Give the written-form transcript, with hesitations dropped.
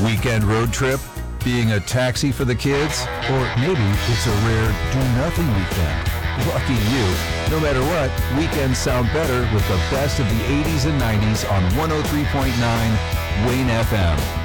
Weekend road trip? Being a taxi for the kids? Or maybe it's a rare do-nothing weekend. Lucky you. No matter what, weekends sound better with the best of the 80s and 90s on 103.9 Wayne FM.